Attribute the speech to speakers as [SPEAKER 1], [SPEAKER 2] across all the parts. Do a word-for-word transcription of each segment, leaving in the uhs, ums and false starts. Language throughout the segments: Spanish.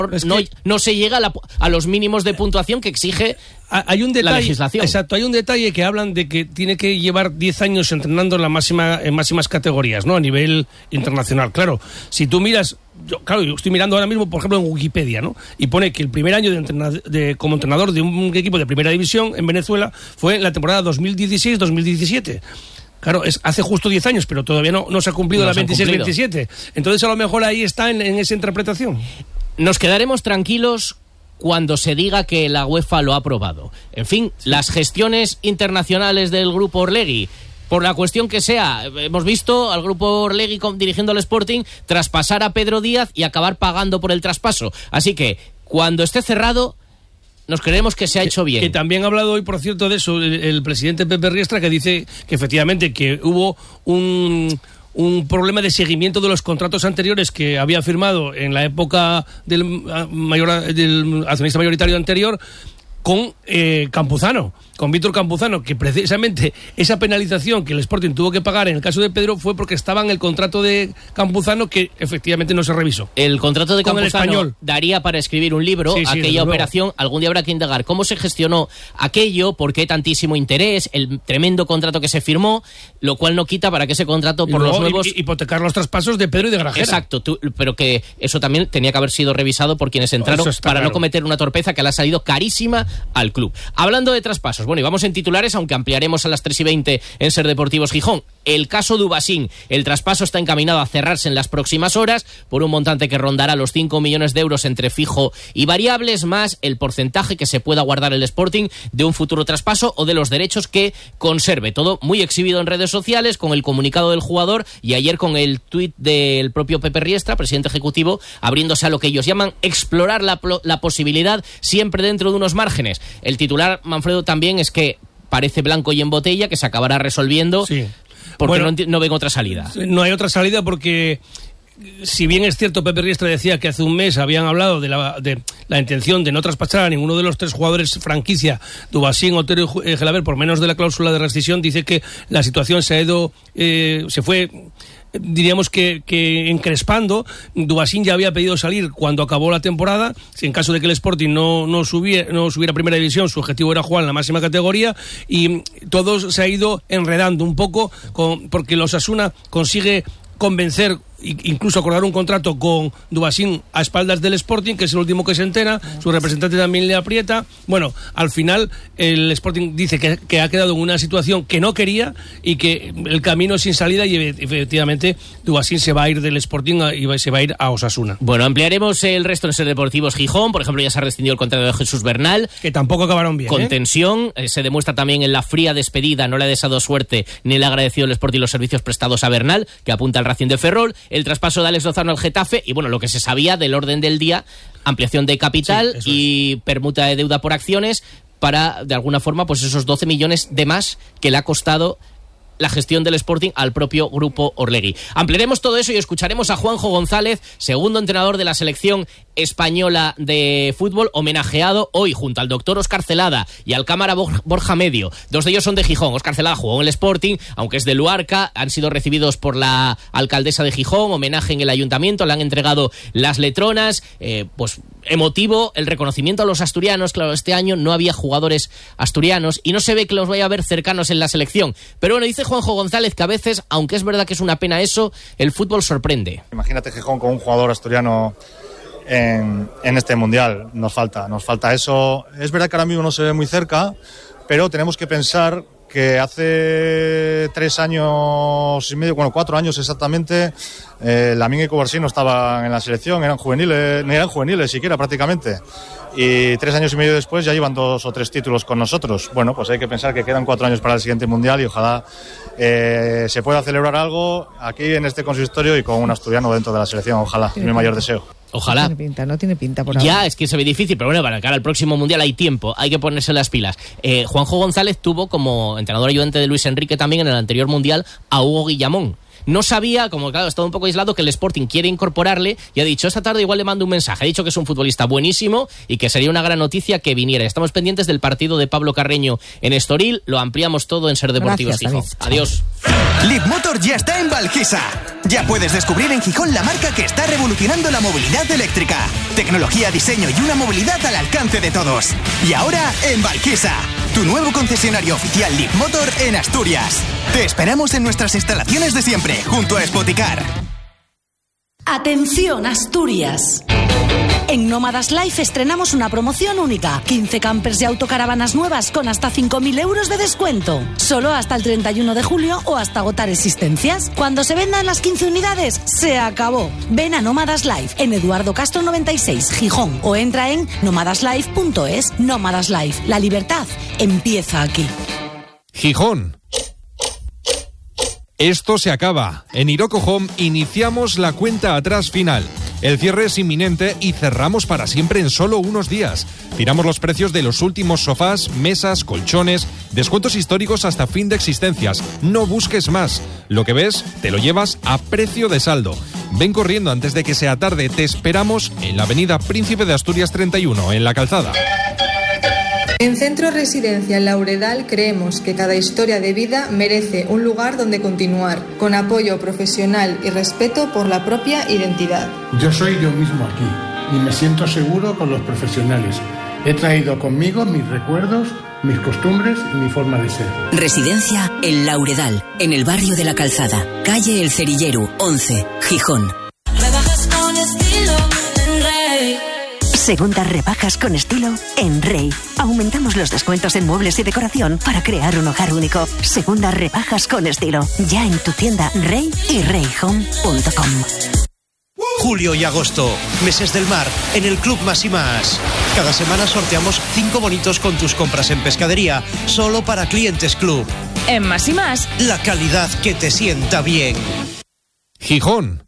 [SPEAKER 1] es no, no se llega a, la, a los mínimos de puntuación que exige
[SPEAKER 2] hay un detalle,
[SPEAKER 1] la legislación.
[SPEAKER 2] Exacto, hay un detalle que hablan de que tiene que llevar diez años entrenando en la máxima en máximas categorías, ¿no? A nivel internacional. Claro, si tú miras, yo, claro, yo estoy mirando ahora mismo, por ejemplo, en Wikipedia, ¿no? Y pone que el primer año de, entrenador, de como entrenador de un equipo de primera división en Venezuela fue en la temporada dos mil dieciséis dos mil diecisiete. Claro, es hace justo diez años, pero todavía no, no se ha cumplido no la veintiséis veintisiete. Entonces, a lo mejor ahí está en, en esa interpretación.
[SPEAKER 1] Nos quedaremos tranquilos cuando se diga que la UEFA lo ha aprobado. En fin, sí. Las gestiones internacionales del Grupo Orlegui, por la cuestión que sea, hemos visto al Grupo Orlegui dirigiendo al Sporting traspasar a Pedro Díaz y acabar pagando por el traspaso. Así que, cuando esté cerrado, nos creemos que se ha hecho bien.
[SPEAKER 2] Que, que también ha hablado hoy, por cierto, de eso, el, el presidente Pepe Riestra, que dice que efectivamente que hubo un... un problema de seguimiento de los contratos anteriores que había firmado en la época del, mayor, del accionista mayoritario anterior con eh, Campuzano, con Víctor Campuzano, que precisamente esa penalización que el Sporting tuvo que pagar en el caso de Pedro fue porque estaba en el contrato de Campuzano que efectivamente no se revisó.
[SPEAKER 1] El contrato de Campuzano daría para escribir un libro, sí, sí, aquella operación, algún día habrá que indagar cómo se gestionó aquello, por qué tantísimo interés, el tremendo contrato que se firmó, lo cual no quita para que ese contrato por los nuevos...
[SPEAKER 2] hipotecar los traspasos de Pedro y de Grajera.
[SPEAKER 1] Exacto, tú, pero que eso también tenía que haber sido revisado por quienes entraron para claro. no cometer una torpeza que le ha salido carísima al club. Hablando de traspasos, bueno, y vamos en titulares, aunque ampliaremos a las tres y veinte en Ser Deportivos Gijón. El caso Dubasín, el traspaso está encaminado a cerrarse en las próximas horas por un montante que rondará los cinco millones de euros entre fijo y variables, más el porcentaje que se pueda guardar el Sporting de un futuro traspaso o de los derechos que conserve. Todo muy exhibido en redes sociales, con el comunicado del jugador y ayer con el tuit del propio Pepe Riestra, presidente ejecutivo, abriéndose a lo que ellos llaman explorar la, la posibilidad siempre dentro de unos márgenes. El titular, Manfredo, también es que parece blanco y en botella, que se acabará resolviendo. Sí. Porque bueno, no, no ven otra salida.
[SPEAKER 2] No hay otra salida porque, si bien es cierto, Pepe Riestra decía que hace un mes habían hablado de la, de la intención de no traspasar a ninguno de los tres jugadores franquicia, Dubasín, Otero y Gelabert, por menos de la cláusula de rescisión, dice que la situación se ha ido, eh, se fue... diríamos que, que encrespando. Dubasín ya había pedido salir cuando acabó la temporada. Si en caso de que el Sporting no, no, subiera, no subiera a primera división, su objetivo era jugar en la máxima categoría, y todo se ha ido enredando un poco con, porque el Osasuna consigue convencer, incluso acordar un contrato con Dubasín a espaldas del Sporting, que es el último que se entera, su representante también le aprieta. Bueno, al final el Sporting dice que, que ha quedado en una situación que no quería y que el camino es sin salida, y efectivamente Dubasín se va a ir del Sporting y se va a ir a Osasuna.
[SPEAKER 1] Bueno, ampliaremos el resto en Ser Deportivos Gijón. Por ejemplo, ya se ha rescindido el contrato de Jesús Bernal,
[SPEAKER 2] que tampoco acabaron bien,
[SPEAKER 1] con
[SPEAKER 2] ¿eh?
[SPEAKER 1] tensión. Eh, se demuestra también en la fría despedida, no le ha deseado suerte ni le ha agradecido el Sporting los servicios prestados a Bernal, que apunta al Racing de Ferrol. El traspaso de Alex Lozano al Getafe y, bueno, lo que se sabía del orden del día, ampliación de capital, sí, y es. permuta de deuda por acciones para, de alguna forma, pues esos doce millones de más que le ha costado la gestión del Sporting al propio Grupo Orlegui. Ampliaremos todo eso y escucharemos a Juanjo González, segundo entrenador de la selección española de fútbol, homenajeado hoy junto al doctor Óscar Celada y al cámara Borja Medio. Dos de ellos son de Gijón. Óscar Celada jugó en el Sporting, aunque es de Luarca. Han sido recibidos por la alcaldesa de Gijón, homenaje en el ayuntamiento, le han entregado las letronas, eh, pues emotivo el reconocimiento a los asturianos. Claro, este año no había jugadores asturianos y no se ve que los vaya a ver cercanos en la selección. Pero bueno, dice Juanjo González que a veces, aunque es verdad que es una pena eso, el fútbol sorprende.
[SPEAKER 3] Imagínate Gijón con un jugador asturiano en, en este mundial. Nos falta, nos falta eso. Es verdad que ahora mismo no se ve muy cerca, pero tenemos que pensar que hace tres años y medio, bueno, cuatro años exactamente, eh, Lamine y Cubarsí no estaban en la selección, eran juveniles, ni eran juveniles siquiera prácticamente. Y tres años y medio después ya llevan dos o tres títulos con nosotros. Bueno, pues hay que pensar que quedan cuatro años para el siguiente mundial y ojalá eh, se pueda celebrar algo aquí en este consistorio y con un asturiano dentro de la selección, ojalá, es mi mayor deseo.
[SPEAKER 1] Ojalá.
[SPEAKER 4] No tiene pinta, no tiene pinta por ahora.
[SPEAKER 1] Ya, es que se ve difícil, pero bueno, para cara al próximo mundial hay tiempo, hay que ponerse las pilas. Eh, Juanjo González tuvo como entrenador ayudante de Luis Enrique también en el anterior mundial a Hugo Guillamón. No sabía, como claro, estaba un poco aislado, que el Sporting quiere incorporarle y ha dicho, esta tarde igual le mando un mensaje. Ha dicho que es un futbolista buenísimo y que sería una gran noticia que viniera. Estamos pendientes del partido de Pablo Carreño en Estoril. Lo ampliamos todo en Ser Deportivos Gijón. Adiós.
[SPEAKER 5] Leapmotor ya está en Valquisa.
[SPEAKER 4] Ya puedes descubrir en Gijón la marca que está revolucionando la movilidad eléctrica. Tecnología, diseño y una movilidad al alcance de todos. Y ahora en Valquisa, tu nuevo concesionario oficial Leapmotor en Asturias. Te esperamos en nuestras instalaciones de siempre, junto a Spoticar.
[SPEAKER 5] Atención, Asturias. En Nómadas Life estrenamos una promoción única. quince campers y autocaravanas nuevas con hasta cinco mil euros de descuento. Solo hasta el treinta y uno de julio o hasta agotar existencias. Cuando se vendan las quince unidades, se acabó. Ven a Nómadas Life en Eduardo Castro noventa y seis, Gijón, o entra en nómadas life punto es. Nómadas Life, la libertad empieza aquí.
[SPEAKER 6] Gijón. Esto se acaba. En Iroco Home iniciamos la cuenta atrás final. El cierre es inminente y cerramos para siempre en solo unos días. Tiramos los precios de los últimos sofás, mesas, colchones, descuentos históricos hasta fin de existencias. No busques más. Lo que ves, te lo llevas a precio de saldo. Ven corriendo antes de que sea tarde. Te esperamos en la avenida Príncipe de Asturias treinta y uno, en La Calzada.
[SPEAKER 7] En Centro Residencial Lauredal creemos que cada historia de vida merece un lugar donde continuar, con apoyo profesional y respeto por la propia identidad.
[SPEAKER 8] Yo soy yo mismo aquí y me siento seguro con los profesionales. He traído conmigo mis recuerdos, mis costumbres y mi forma de ser.
[SPEAKER 9] Residencia El Lauredal, en el barrio de La Calzada, calle El Cerillero, once, Gijón.
[SPEAKER 10] Rebajas con estilo en Rey.
[SPEAKER 9] Segundas rebajas con estilo en Rey. Aumentamos los descuentos en muebles y decoración para crear un hogar único. Segundas rebajas con estilo. Ya en tu tienda Rey y rey home punto com.
[SPEAKER 11] Julio y agosto, meses del mar, en el Club Más y Más. Cada semana sorteamos cinco bonitos con tus compras en pescadería, solo para clientes Club.
[SPEAKER 12] En Más y Más,
[SPEAKER 11] la calidad que te sienta bien.
[SPEAKER 6] Gijón.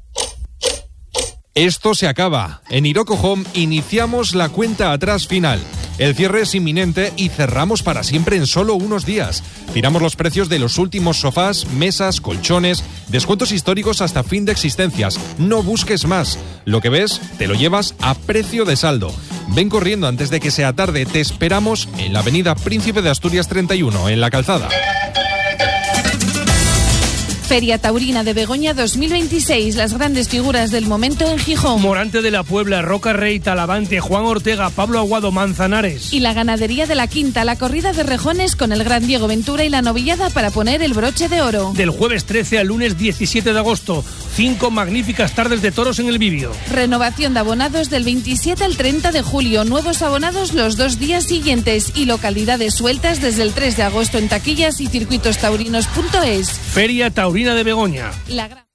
[SPEAKER 6] Esto se acaba. En Iroco Home iniciamos la cuenta atrás final. El cierre es inminente y cerramos para siempre en solo unos días. Tiramos los precios de los últimos sofás, mesas, colchones, descuentos históricos hasta fin de existencias. No busques más. Lo que ves, te lo llevas a precio de saldo. Ven corriendo antes de que sea tarde. Te esperamos en la avenida Príncipe de Asturias treinta y uno, en La Calzada.
[SPEAKER 12] Feria Taurina de Begoña dos mil veintiséis, las grandes figuras del momento en Gijón.
[SPEAKER 2] Morante de la Puebla, Roca Rey, Talavante, Juan Ortega, Pablo Aguado, Manzanares.
[SPEAKER 12] Y la ganadería de la Quinta, la corrida de rejones con el gran Diego Ventura y la novillada para poner el broche de oro.
[SPEAKER 2] Del jueves trece al lunes diecisiete de agosto, cinco magníficas tardes de toros en el Bibio.
[SPEAKER 12] Renovación de abonados del veintisiete al treinta de julio, nuevos abonados los dos días siguientes y localidades sueltas desde el tres de agosto en taquillas y circuitos taurinos punto es.
[SPEAKER 2] Feria Taurina de Begoña.
[SPEAKER 12] La gran...